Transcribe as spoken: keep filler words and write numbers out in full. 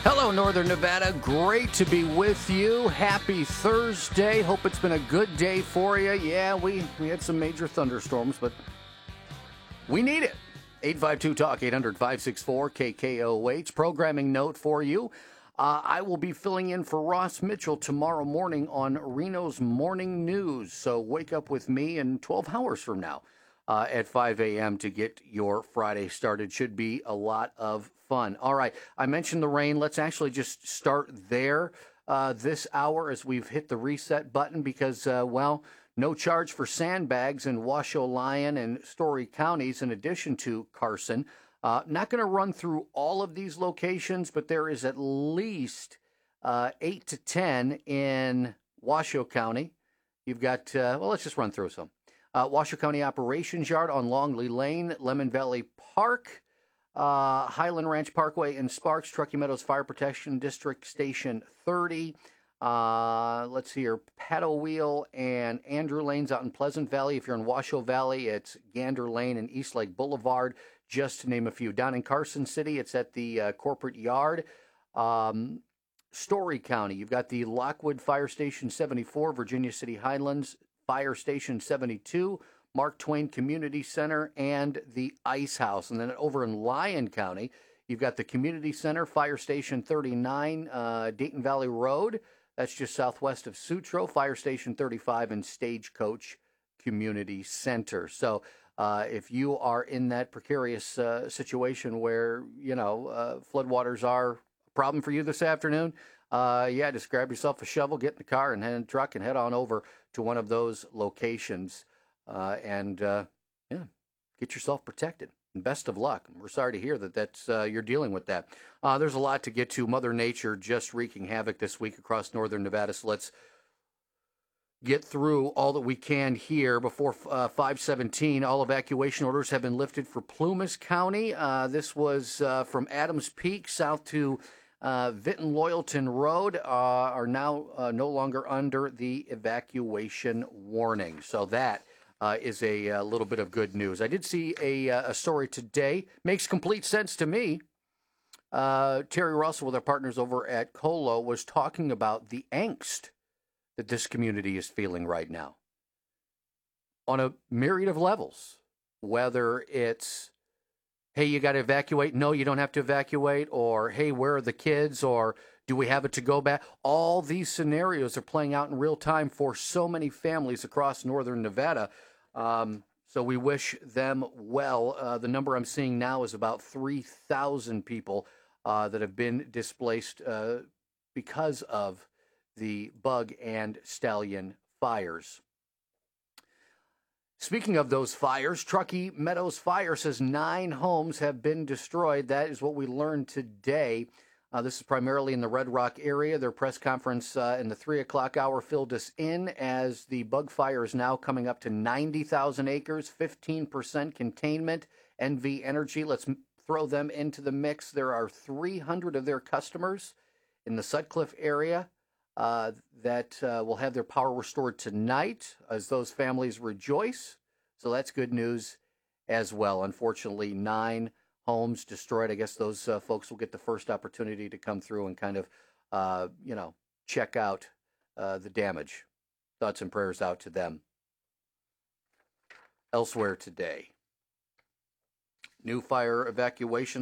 Hello, Northern Nevada. Great to be with you. Happy Thursday. Hope it's been a good day for you. Yeah, we, we had some major thunderstorms, but we need it. eight five two talk, eight hundred, five six four, K K O H. Programming note for you. Uh, I will be filling in for Ross Mitchell tomorrow morning on Reno's Morning News. So wake up with me in twelve hours from now uh, at five a.m. to get your Friday started. Should be a lot of fun. All right. I mentioned the rain. Let's actually just start there uh, this hour as we've hit the reset button because, uh, well, no charge for sandbags in Washoe, Lyon, and Story counties in addition to Carson. Uh, not going to run through all of these locations, but there is at least uh, eight to ten in Washoe County. You've got, uh, well, let's just run through some. Uh, Washoe County Operations Yard on Longley Lane, Lemon Valley Park, uh, Highland Ranch Parkway in Sparks, Truckee Meadows Fire Protection District Station thirty. Uh, let's see here, Paddle Wheel and Andrew Lanes out in Pleasant Valley. If you're in Washoe Valley, it's Gander Lane and East Lake Boulevard, just to name a few. Down in Carson City, it's at the uh, corporate yard. Um, Story County, you've got the Lockwood Fire Station seventy-four, Virginia City Highlands Fire Station seventy-two, Mark Twain Community Center, and the Ice House. And then over in Lyon County, you've got the Community Center, Fire Station thirty-nine, uh, Dayton Valley Road. That's just southwest of Sutro, Fire Station thirty-five, and Stagecoach Community Center. So uh, if you are in that precarious uh, situation where, you know, uh, floodwaters are a problem for you this afternoon, uh, yeah, just grab yourself a shovel, get in the car and head in the truck and head on over to one of those locations uh, and, uh, yeah, get yourself protected. And best of luck. We're sorry to hear that that's, uh, you're dealing with that. Uh, there's a lot to get to. Mother Nature just wreaking havoc this week across northern Nevada. So let's get through all that we can here before uh, five seventeen. All evacuation orders have been lifted for Plumas County. Uh, this was uh, from Adams Peak south to uh, Vinton-Loyalton Road uh, are now uh, no longer under the evacuation warning. So that Uh, is a, a little bit of good news. I did see a, a story today. Makes complete sense to me. Uh, Terry Russell with our partners over at Colo was talking about the angst that this community is feeling right now on a myriad of levels. Whether it's, hey, you got to evacuate. No, you don't have to evacuate. Or, hey, where are the kids? Or do we have it to go back? All these scenarios are playing out in real time for so many families across northern Nevada. Um, so we wish them well. Uh, the number I'm seeing now is about three thousand people uh, that have been displaced uh, because of the Bug and Stallion fires. Speaking of those fires, Truckee Meadows Fire says nine homes have been destroyed. That is what we learned today. Uh, this is primarily in the Red Rock area. Their press conference uh, in the three o'clock hour filled us in as the bug fire is now coming up to ninety thousand acres, fifteen percent containment. N V Energy, let's m- throw them into the mix. There are three hundred of their customers in the Sutcliffe area uh, that uh, will have their power restored tonight as those families rejoice. So that's good news as well. Unfortunately, nine homes destroyed. I guess those uh, folks will get the first opportunity to come through and kind of, uh, you know, check out uh, the damage. Thoughts and prayers out to them. Elsewhere today, new fire evacuation